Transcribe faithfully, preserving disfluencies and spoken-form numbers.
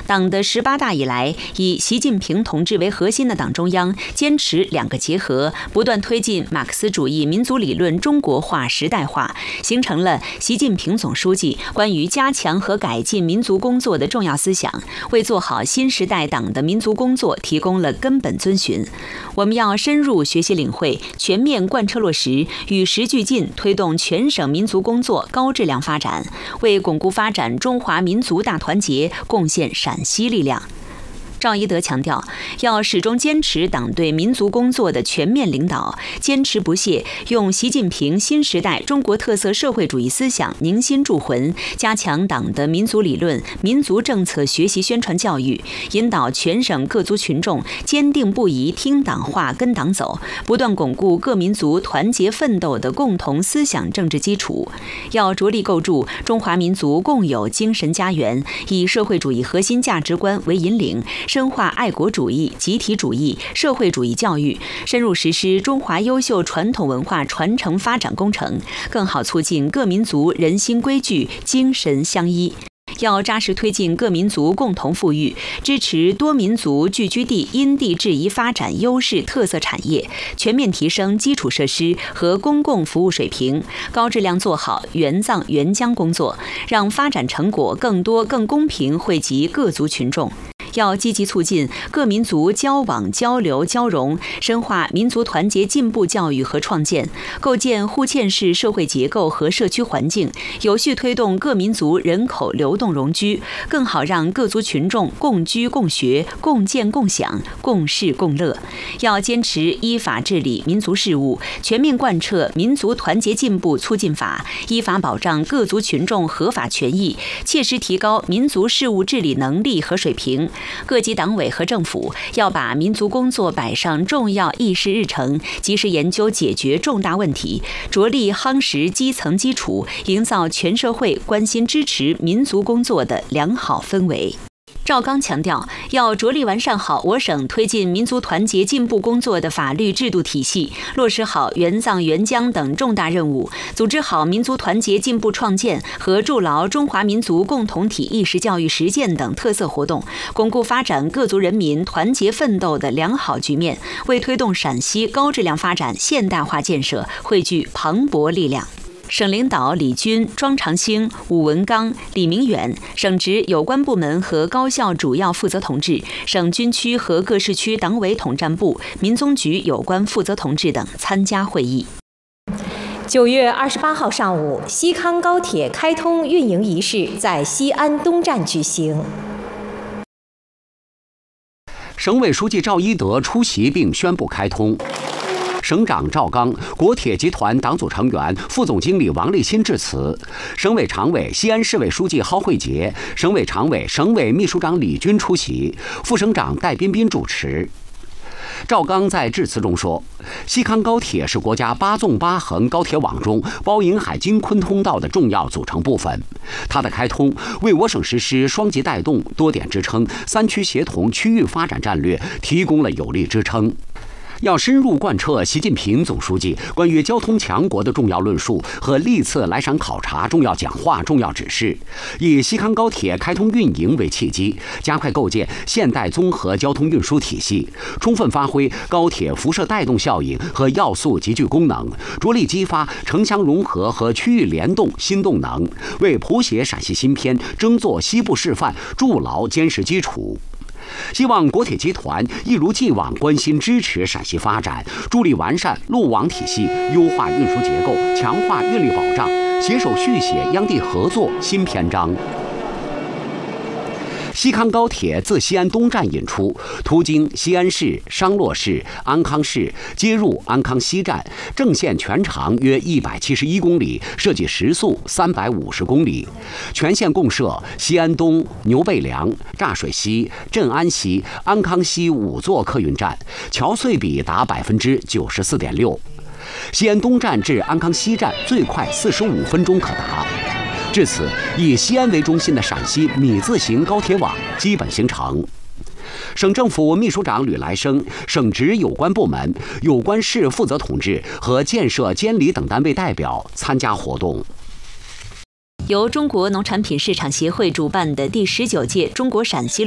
党的十八大以来，以习近平同志为核心的党中央坚持两个结合，不断推进马克思主义民族理论中国化、时代化，形成了习近平总书记关于加强和改进民族工作的重要思想，为做好新时代党的民族工作提供了根本遵循。我们要深入学习领会，全面贯彻落实，与时俱进，推动全省民族工作高质量发展，为巩固发展中华民族大团结贡献陕西力量。赵一德强调，要始终坚持党对民族工作的全面领导，坚持不懈用习近平新时代中国特色社会主义思想凝心铸魂，加强党的民族理论、民族政策学习宣传教育，引导全省各族群众坚定不移听党话、跟党走，不断巩固各民族团结奋斗的共同思想政治基础。要着力构筑中华民族共有精神家园，以社会主义核心价值观为引领，深化爱国主义、集体主义、社会主义教育，深入实施中华优秀传统文化传承发展工程，更好促进各民族人心规矩、精神相依。要扎实推进各民族共同富裕，支持多民族聚居地因地制宜发展优势特色产业，全面提升基础设施和公共服务水平，高质量做好援藏援疆工作，让发展成果更多、更公平惠及各族群众。要积极促进各民族交往、交流、交融，深化民族团结进步教育和创建，构建互嵌式社会结构和社区环境，有序推动各民族人口流动融居，更好让各族群众共居共学、共建共享、共事共乐。要坚持依法治理民族事务，全面贯彻民族团结进步促进法，依法保障各族群众合法权益，切实提高民族事务治理能力和水平。各级党委和政府要把民族工作摆上重要议事日程，及时研究解决重大问题，着力夯实基层基础，营造全社会关心支持民族工作的良好氛围。赵刚强调，要着力完善好我省推进民族团结进步工作的法律制度体系，落实好援藏援疆等重大任务，组织好民族团结进步创建和筑牢中华民族共同体意识教育实践等特色活动，巩固发展各族人民团结奋斗的良好局面，为推动陕西高质量发展现代化建设汇聚磅礴力量。省领导李军、庄长兴、武文刚、李明远，省直有关部门和高校主要负责同志，省军区和各市区党委统战部、民宗局有关负责同志等参加会议。 九月二十八号上午，西康高铁开通运营仪式在西安东站举行。 省委书记赵一德出席并宣布开通。省长赵刚、国铁集团党组成员、副总经理王立新致辞，省委常委、西安市委书记蒿慧杰、省委常委、省委秘书长李军出席，副省长戴彬彬主持。赵刚在致辞中说，西康高铁是国家八纵八横高铁网中包银海京昆通道的重要组成部分，它的开通为我省实施双极带动、多点支撑、三区协同区域发展战略提供了有力支撑。要深入贯彻习近平总书记关于交通强国的重要论述和历次来省考察重要讲话、重要指示，以西康高铁开通运营为契机，加快构建现代综合交通运输体系，充分发挥高铁辐射带动效应和要素集聚功能，着力激发城乡融合和区域联动新动能，为谱写陕西新篇、争做西部示范筑牢坚实基础。希望国铁集团一如既往关心支持陕西发展，助力完善路网体系，优化运输结构，强化运力保障，携手续写央地合作新篇章。西康高铁自西安东站引出，途经西安市、商洛市、安康市，接入安康西站，正线全长约一百七十一公里，设计时速三百五十公里，全线共设西安东、牛背梁、柞水西、镇安西、安康西五座客运站，桥隧比达百分之九十四点六。西安东站至安康西站最快四十五分钟可达。至此，以西安为中心的陕西米字形高铁网基本形成。省政府秘书长吕来生、省直有关部门、有关市负责同志和建设监理等单位代表参加活动。 由中国农产品市场协会主办的第十九届中国陕西